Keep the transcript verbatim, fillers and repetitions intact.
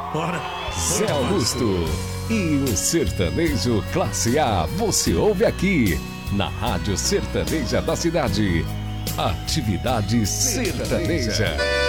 Bora. Zé Augusto e o Sertanejo Classe A, você ouve aqui na Rádio Sertaneja da Cidade. Atividade Sertaneja.